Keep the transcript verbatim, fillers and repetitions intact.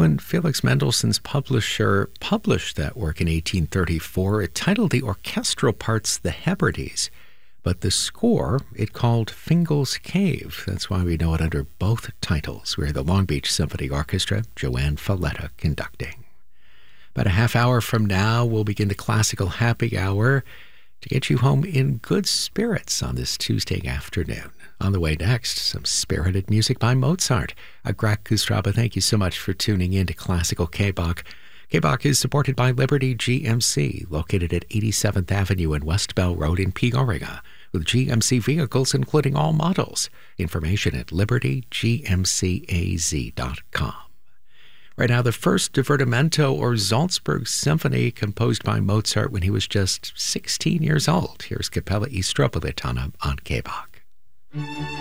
When Felix Mendelssohn's publisher published that work in eighteen thirty-four, it titled the orchestral parts The Hebrides, but the score it called Fingal's Cave. That's why we know it under both titles. We're the Long Beach Symphony Orchestra, Joanne Falletta conducting. About a half hour from now, we'll begin the Classical Happy Hour to get you home in good spirits on this Tuesday afternoon. On the way next, some spirited music by Mozart. Greg Kustraba, thank you so much for tuning in to Classical K-Bach. K-Bach is supported by Liberty G M C, located at eighty-seventh Avenue and West Bell Road in Peoria, with G M C vehicles including all models. Information at liberty g m c a z dot com. Right now, the first divertimento or Salzburg Symphony composed by Mozart when he was just sixteen years old. Here's Capella e Stropolitana on K-Bach.